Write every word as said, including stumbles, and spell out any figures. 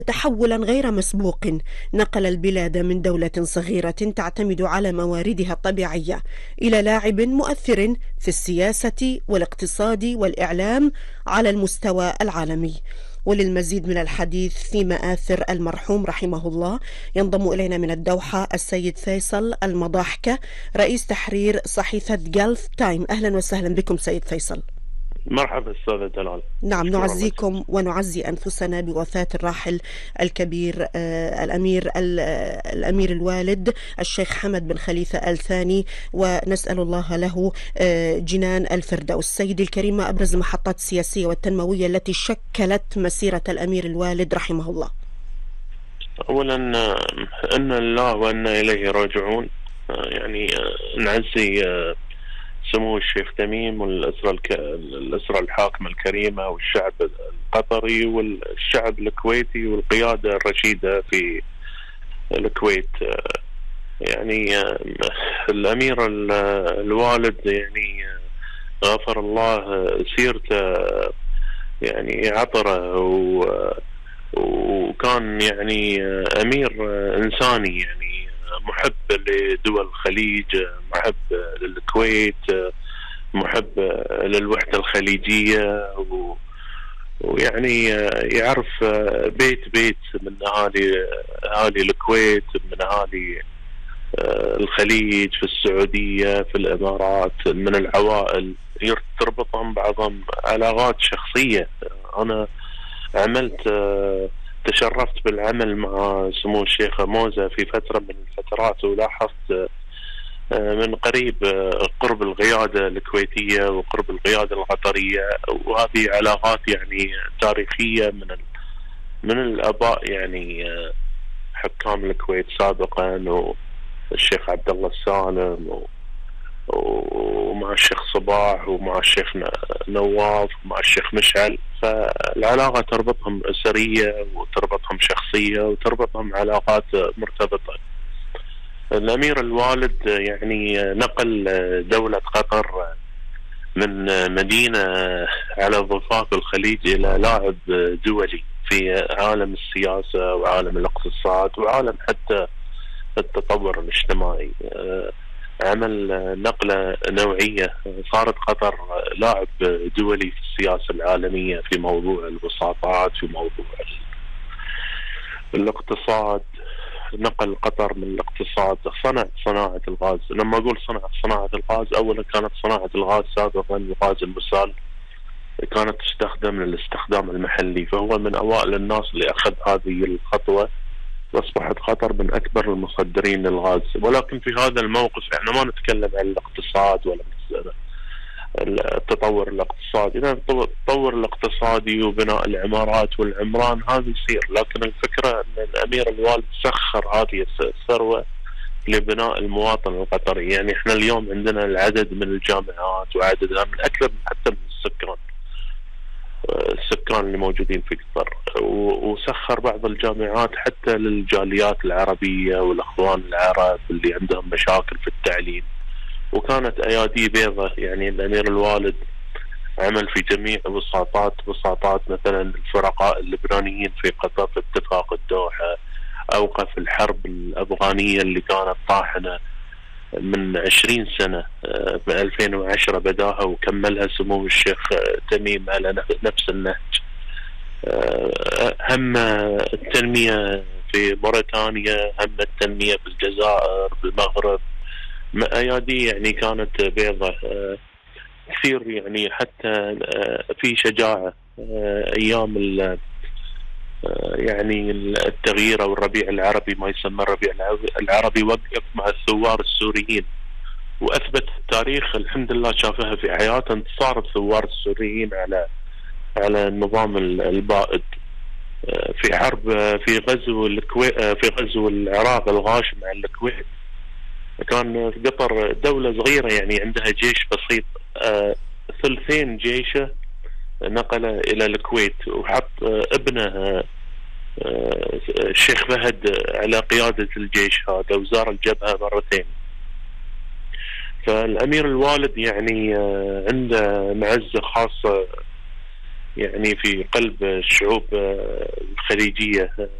تحولا غير مسبوق نقل البلاد من دولة صغيرة تعتمد على مواردها الطبيعية إلى لاعب مؤثر في السياسة والاقتصاد والإعلام على المستوى العالمي. وللمزيد من الحديث في مآثر المرحوم رحمه الله ينضم إلينا من الدوحة السيد فيصل المضاحكة، رئيس تحرير صحيفة جلف تايم. أهلا وسهلا بكم سيد فيصل. مرحبا أستاذ دلال. نعم، نعزيكم ونعزي أنفسنا بوفاة الراحل الكبير آه الأمير الأمير الوالد الشيخ حمد بن خليفة آل ثاني، ونسأل الله له آه جنان الفردوس. سيدي الكريم، ما أبرز المحطات السياسية والتنموية التي شكلت مسيرة الأمير الوالد رحمه الله؟ أولا إن الله وإنا إليه راجعون. يعني نعزي سمو الشيخ تميم والأسرة الك... الأسرة الحاكمة الكريمة والشعب القطري والشعب الكويتي والقيادة الرشيدة في الكويت. يعني الأمير الوالد يعني غفر الله سيرته، يعني عطره و... وكان يعني أمير إنساني، يعني محب لدول الخليج، محب للكويت، محب للوحدة الخليجية، و... ويعني يعرف بيت بيت من أهالي أهالي الكويت، من أهالي الخليج، في السعودية، في الإمارات، من العوائل تربطهم بعضهم علاقات شخصية. أنا عملت تشرفت بالعمل مع سمو الشيخ موزة في فترة من الفترات، ولاحظت من قريب قرب القيادة الكويتية وقرب القيادة القطرية، وهذه علاقات يعني تاريخية من من الآباء، يعني حكام الكويت سابقا، والشيخ عبد الله السالم، ومع الشيخ صباح، ومع الشيخ نواف، ومع الشيخ مشعل. فالعلاقة تربطهم أسرية وتربطهم شخصية وتربطهم علاقات مرتبطة. الأمير الوالد يعني نقل دولة قطر من مدينة على ضفاف الخليج إلى لاعب دولي في عالم السياسة وعالم الاقتصاد وعالم حتى التطور الاجتماعي. عمل نقلة نوعية، صارت قطر لاعب دولي في السياسة العالمية في موضوع الوساطات، في موضوع الاقتصاد. نقل قطر من الاقتصاد، صنع صناعة الغاز. لما أقول صنع صناعة الغاز، أولا كانت صناعة الغاز سابقا الغاز المسال كانت تستخدم للاستخدام المحلي، فهو من أوائل الناس اللي أخذ هذه الخطوة، واصبحت قطر من اكبر المصدرين للغاز. ولكن في هذا الموقف احنا ما نتكلم عن الاقتصاد ولا التطور الاقتصادي، اذا التطور الاقتصادي وبناء العمارات والعمران هذا يصير، لكن الفكره ان الامير الوالد سخر هذه الثروه لبناء المواطن القطري. يعني احنا اليوم عندنا العدد من الجامعات وعددها من اكثر حتى من السكان السكان اللي موجودين في قطر، وسخر بعض الجامعات حتى للجاليات العربية والأخوان العرب اللي عندهم مشاكل في التعليم، وكانت أيادي بيضة. يعني الأمير الوالد عمل في جميع وساطات وساطات مثلا الفرقاء اللبنانيين في قطر في اتفاق الدوحة، أوقف الحرب الأفغانية اللي كانت طاحنة من عشرين سنة، في ألفين وعشرة بداها وكملها سمو الشيخ تميم على نفس النهج. هم التنمية في موريتانيا، هم التنمية في الجزائر، في المغرب، أيادي يعني كانت بيضة كثير. يعني حتى في شجاعة أيام يعني التغيير أو الربيع العربي، ما يسمى الربيع العربي، وقف مع الثوار السوريين وأثبت التاريخ الحمد لله شافها في حياته انتصار الثوار السوريين على على النظام البائد في حرب في غزو الكويت، في غزو العراق الغاشم على الكويت. كان قطر دولة صغيرة يعني عندها جيش بسيط، ثلثين جيشه نقل إلى الكويت، وحط ابنه الشيخ فهد على قيادة الجيش هذا، وزار الجبهة مرتين. فالأمير الوالد يعني عنده معزة خاصة يعني في قلب الشعوب الخليجية